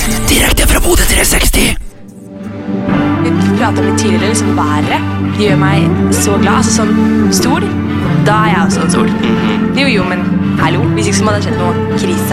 Direkte fra Bodø 360. Vi pratet litt tidligere, liksom været. Det gjør meg så glad. Altså sånn sol, da er jeg også en sol. Jo, men hallo, hvis ikke så må det ha skjedd noe krise.